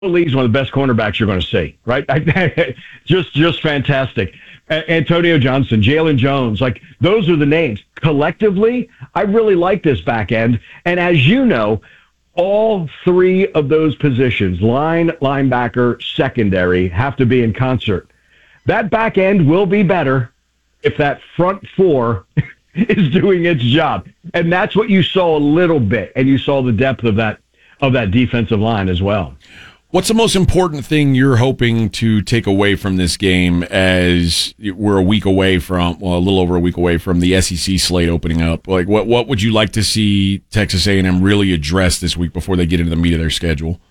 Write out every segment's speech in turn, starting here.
Lee's one of the best cornerbacks you're going to see, right? just fantastic. Antonio Johnson, Jalen Jones, like those are the names. Collectively, I really like this back end. And as you know, all three of those positions, line, linebacker, secondary, have to be in concert. That back end will be better if that front four is doing its job. And that's what you saw a little bit. And you saw the depth of that defensive line as well. What's the most important thing you're hoping to take away from this game as we're a little over a week away from the SEC slate opening up? Like, what would you like to see Texas A&M really address this week before they get into the meat of their schedule?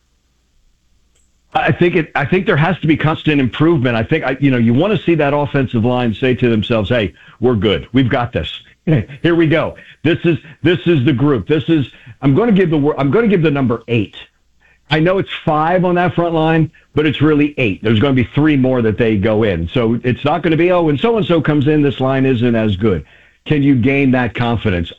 I think there has to be constant improvement. I think you want to see that offensive line say to themselves, "Hey, we're good. We've got this. Here we go. This is the group. I'm going to give the number 8. I know it's 5 on that front line, but it's really 8. There's going to be 3 more that they go in. So it's not going to be, when so-and-so comes in, this line isn't as good. Can you gain that confidence?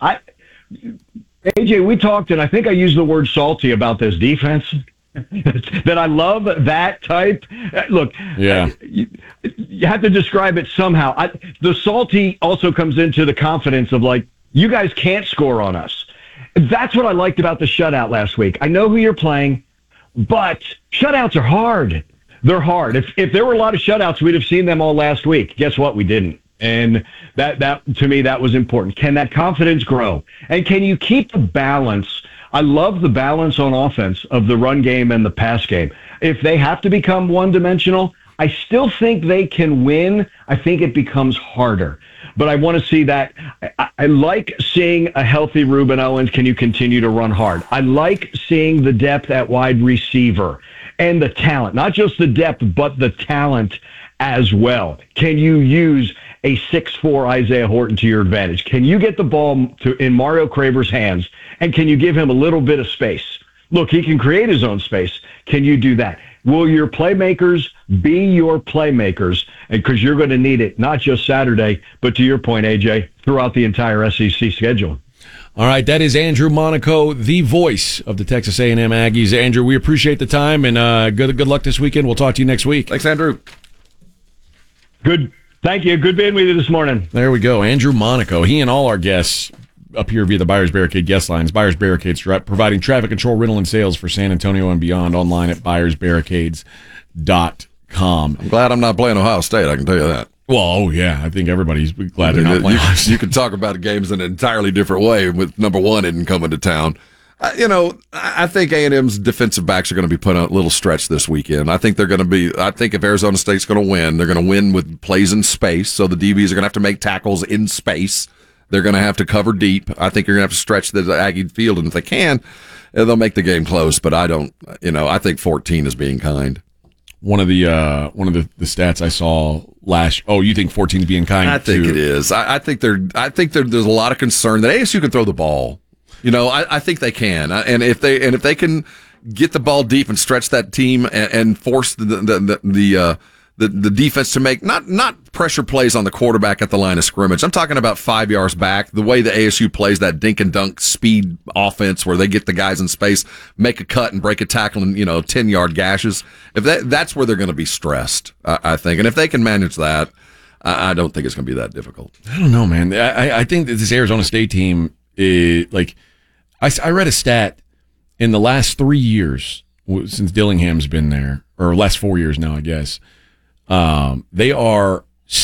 AJ, we talked, and I think I used the word salty about this defense, that I love that type. Look, yeah. You have to describe it somehow. The salty also comes into the confidence of, like, you guys can't score on us. That's what I liked about the shutout last week. I know who you're playing. But shutouts are hard. They're hard. If there were a lot of shutouts, we'd have seen them all last week. Guess what? We didn't. And that to me, that was important. Can that confidence grow? And can you keep the balance? I love the balance on offense of the run game and the pass game. If they have to become one-dimensional, I still think they can win. I think it becomes harder. But I want to see that. I like seeing a healthy Reuben Owens. Can you continue to run hard? I like seeing the depth at wide receiver and the talent, not just the depth, but the talent as well. Can you use a 6'4" Isaiah Horton to your advantage? Can you get the ball in Mario Craver's hands, and can you give him a little bit of space? Look, he can create his own space. Can you do that? Will your playmakers be your playmakers? And because you're going to need it, not just Saturday, but to your point, AJ, throughout the entire SEC schedule. All right, that is Andrew Monaco, the voice of the Texas A&M Aggies. Andrew, we appreciate the time, and good luck this weekend. We'll talk to you next week. Thanks, Andrew. Good. Thank you. Good being with you this morning. There we go. Andrew Monaco. He and all our guests up here via the Buyers Barricade guest lines. Buyers Barricades, providing traffic control, rental, and sales for San Antonio and beyond, online at buyersbarricades.com. I'm glad I'm not playing Ohio State, I can tell you that. Well, yeah, I think everybody's glad they're not playing Ohio State. You can talk about games in an entirely different way with number 1 isn't coming to town. I think A&M's defensive backs are going to be put on a little stretch this weekend. I think if Arizona State's going to win, they're going to win with plays in space, so the DBs are going to have to make tackles in space. They're going to have to cover deep. I think you're going to have to stretch the Aggie field, and if they can, they'll make the game close. But I think 14 is being kind. One of the stats I saw last. Oh, you think 14 is being kind? I think it is. I think there's a lot of concern that ASU can throw the ball. I think they can, and if they can get the ball deep and stretch that team and force the defense to make not pressure plays on the quarterback at the line of scrimmage. I'm talking about 5 yards back, the way the ASU plays that dink and dunk speed offense where they get the guys in space, make a cut and break a tackle in 10-yard gashes. If that's where they're going to be stressed, I think. And if they can manage that, I don't think it's going to be that difficult. I don't know, man. I think that this Arizona State team is I read a stat in the last 3 years since Dillingham's been there, or last 4 years now, I guess. They are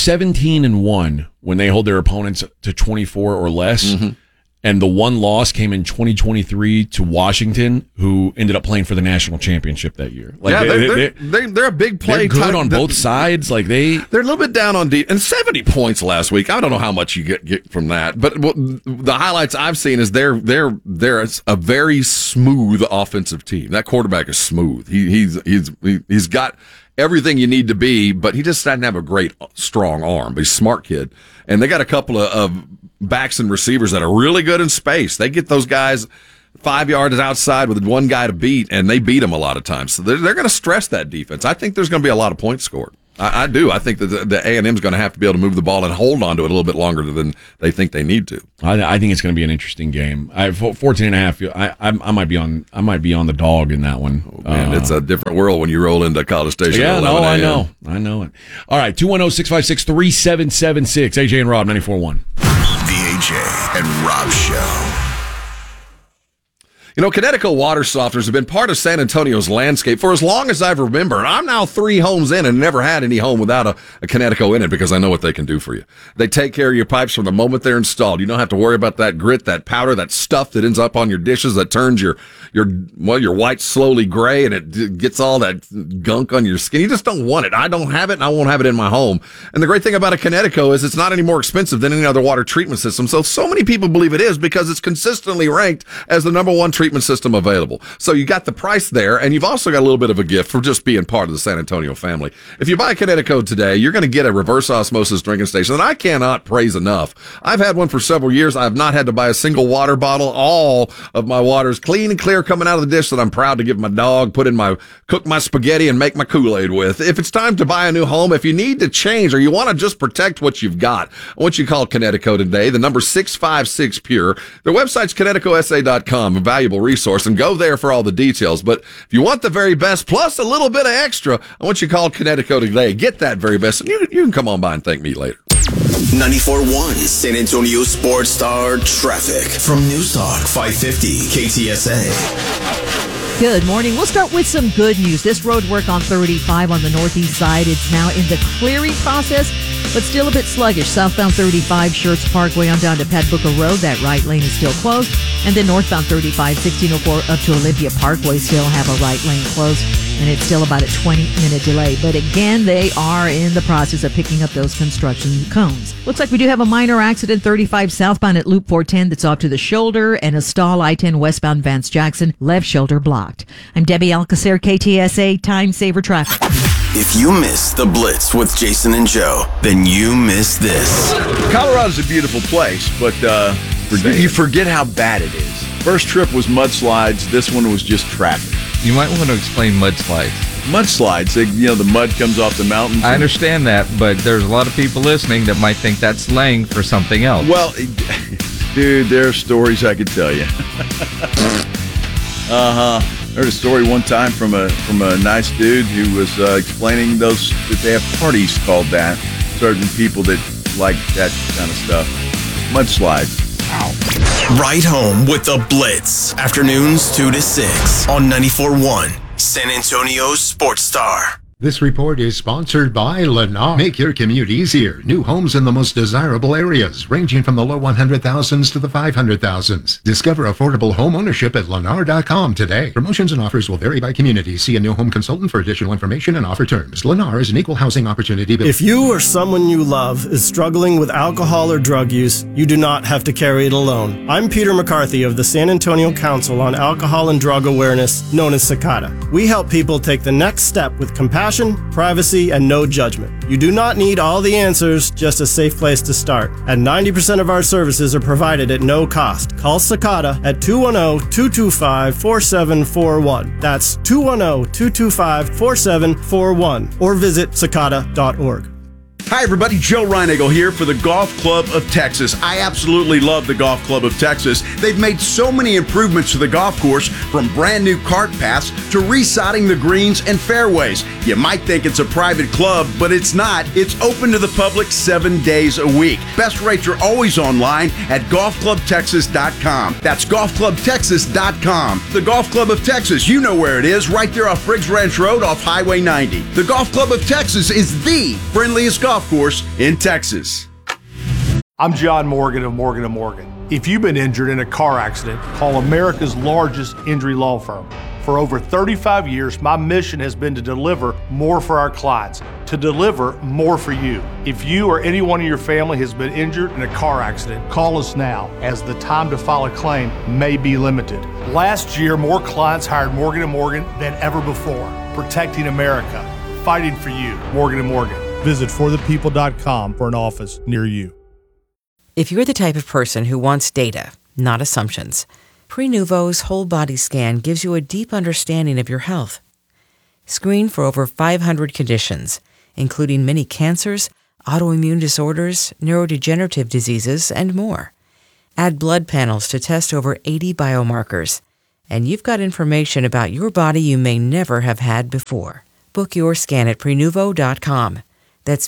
17-1 when they hold their opponents to 24 or less. Mm-hmm. And the one loss came in 2023 to Washington, who ended up playing for the national championship that year. They're a big play. They're good on both sides. They're a little bit down on deep. And 70 points last week. I don't know how much you get from that. But the highlights I've seen is they're a very smooth offensive team. That quarterback is smooth. He's got everything you need to be, but he just doesn't have a great, strong arm. But he's a smart kid. And they got a couple of backs and receivers that are really good in space. They get those guys 5 yards outside with one guy to beat, and they beat them a lot of times. So they're going to stress that defense. I think there's going to be a lot of points scored. I do. I think that the A&M is going to have to be able to move the ball and hold on to it a little bit longer than they think they need to. I think it's going to be an interesting game. 14.5. I might be on the dog in that one. Oh, man, it's a different world when you roll into College Station. Yeah, no, I know it. All right, 210-656-3776. AJ and Rob, 94.1. The AJ and Rob Show. You know, Kinetico water softeners have been part of San Antonio's landscape for as long as I've remembered. I'm now 3 homes in and never had any home without a Kinetico in it because I know what they can do for you. They take care of your pipes from the moment they're installed. You don't have to worry about that grit, that powder, that stuff that ends up on your dishes that turns your white slowly gray and it gets all that gunk on your skin. You just don't want it. I don't have it and I won't have it in my home. And the great thing about a Kinetico is it's not any more expensive than any other water treatment system. So many people believe it is because it's consistently ranked as the number 1 treatment system available. So you got the price there, and you've also got a little bit of a gift for just being part of the San Antonio family. If you buy a Kinetico today, you're going to get a reverse osmosis drinking station that I cannot praise enough. I've had one for several years. I've not had to buy a single water bottle. All of my water is clean and clear coming out of the dish that I'm proud to give my dog, cook my spaghetti and make my Kool-Aid with. If it's time to buy a new home, if you need to change or you want to just protect what you've got, I want you to call Kinetico today. The number 656 Pure. Their website's KineticoSA.com, a valuable resource, and go there for all the details. But if you want the very best plus a little bit of extra, I want you to call Kinetico today. Get that very best, and you can come on by and thank me later. 94.1 San Antonio Sports Star traffic from News Talk 550 KTSA. Good morning. We'll start with some good news. This road work on 35 on the northeast side, it's now in the clearing process, but still a bit sluggish. Southbound 35, Schertz Parkway on down to Pat Booker Road. That right lane is still closed. And then northbound 35, 1604 up to Olympia Parkway still have a right lane closed. And it's still about a 20-minute delay. But again, they are in the process of picking up those construction cones. Looks like we do have a minor accident, 35 southbound at Loop 410 that's off to the shoulder, and a stall I-10 westbound Vance Jackson, left shoulder blocked. I'm Debbie Alcacer, KTSA Time Saver Traffic. If you miss the Blitz with Jason and Joe, then you miss this. Colorado's a beautiful place, but you forget how bad it is. First trip was mudslides. This one was just traffic. You might want to explain mudslides. Mudslides, the mud comes off the mountains. I understand that, but there's a lot of people listening that might think that's slang for something else. Well, dude, there are stories I could tell you. Heard a story one time from a nice dude who was explaining that they have parties called that. Certain people that like that kind of stuff. Mudslides. Right home with the Blitz. Afternoons 2 to 6 on 94.1 San Antonio Sports Star. This report is sponsored by Lennar. Make your commute easier. New homes in the most desirable areas, ranging from the low 100,000s to the 500,000s. Discover affordable home ownership at Lennar.com today. Promotions and offers will vary by community. See a new home consultant for additional information and offer terms. Lennar is an equal housing opportunity builder. If you or someone you love is struggling with alcohol or drug use, you do not have to carry it alone. I'm Peter McCarthy of the San Antonio Council on Alcohol and Drug Awareness, known as SACADA. We help people take the next step with compassion, privacy, and no judgment. You do not need all the answers, just a safe place to start. And 90% of our services are provided at no cost. Call SACADA at 210-225-4741. That's 210-225-4741. Or visit SACADA.org. Hi, everybody. Joe Reinagle here for the Golf Club of Texas. I absolutely love the Golf Club of Texas. They've made so many improvements to the golf course, from brand new cart paths to resodding the greens and fairways. You might think it's a private club, but it's not. It's open to the public 7 days a week. Best rates are always online at golfclubtexas.com. That's golfclubtexas.com. The Golf Club of Texas, you know where it is, right there off Briggs Ranch Road off Highway 90. The Golf Club of Texas is the friendliest golf course in Texas. I'm John Morgan of Morgan & Morgan. If you've been injured in a car accident, call America's largest injury law firm. For over 35 years, my mission has been to deliver more for our clients, to deliver more for you. If you or anyone in your family has been injured in a car accident, call us now, as the time to file a claim may be limited. Last year, more clients hired Morgan & Morgan than ever before, protecting America, fighting for you. Morgan & Morgan. Visit forthepeople.com for an office near you. If you're the type of person who wants data, not assumptions, Prenuvo's whole body scan gives you a deep understanding of your health. Screen for over 500 conditions. including many cancers, autoimmune disorders, neurodegenerative diseases, and more. Add blood panels to test over 80 biomarkers, and you've got information about your body you may never have had before. Book your scan at Prenuvo.com. That's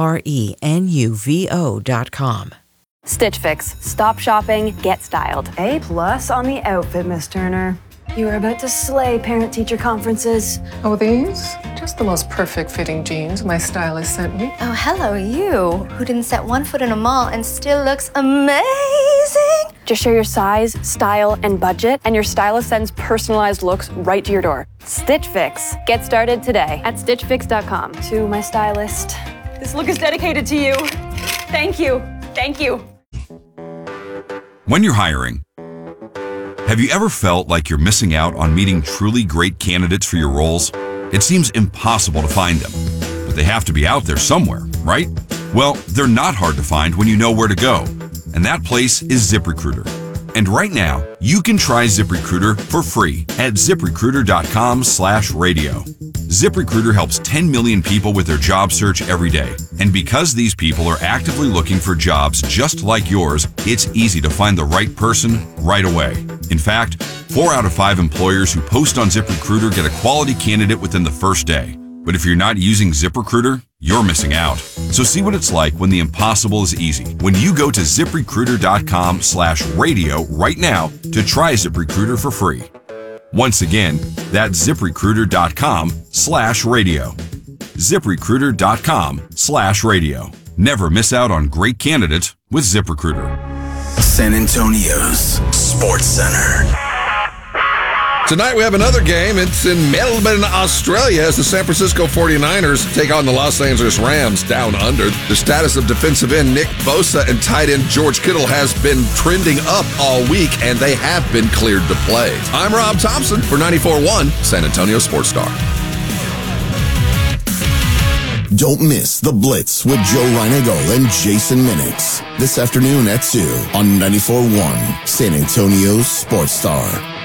Prenuvo.com. Stitch Fix. Stop shopping, get styled. A+ on the outfit, Miss Turner. You are about to slay parent-teacher conferences. Oh, these? Just the most perfect fitting jeans my stylist sent me. Oh, hello, you, who didn't set one foot in a mall and still looks amazing. Just share your size, style, and budget, and your stylist sends personalized looks right to your door. Stitch Fix. Get started today at StitchFix.com. To my stylist. This look is dedicated to you. Thank you. Thank you. When you're hiring, have you ever felt like you're missing out on meeting truly great candidates for your roles? It seems impossible to find them, but they have to be out there somewhere, right? Well, they're not hard to find when you know where to go, and that place is ZipRecruiter. And right now, you can try ZipRecruiter for free at ZipRecruiter.com/radio. ZipRecruiter helps 10 million people with their job search every day. And because these people are actively looking for jobs just like yours, it's easy to find the right person right away. In fact, 4 out of 5 employers who post on ZipRecruiter get a quality candidate within the first day. But if you're not using ZipRecruiter, you're missing out. So see what it's like when the impossible is easy. When you go to ZipRecruiter.com/radio right now to try ZipRecruiter for free. Once again, that's ZipRecruiter.com/radio. ZipRecruiter.com/radio. Never miss out on great candidates with ZipRecruiter. San Antonio's Sports Center. Tonight we have another game. It's in Melbourne, Australia, as the San Francisco 49ers take on the Los Angeles Rams down under. The status of defensive end Nick Bosa and tight end George Kittle has been trending up all week, and they have been cleared to play. I'm Rob Thompson for 94.1 San Antonio Sports Star. Don't miss The Blitz with Joe Reinagle and Jason Minix this afternoon at 2 on 94.1 San Antonio Sports Star.